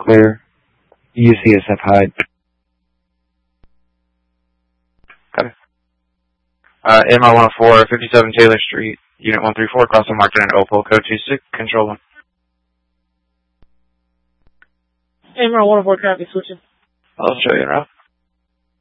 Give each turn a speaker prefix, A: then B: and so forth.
A: clear. UCSF Hyde.
B: Okay. MR 104, 57 Taylor Street, Unit 134, crossing marked in Opal, code 26, control 1.
C: MR 104, copy, switching.
B: I'll show you, Ralph.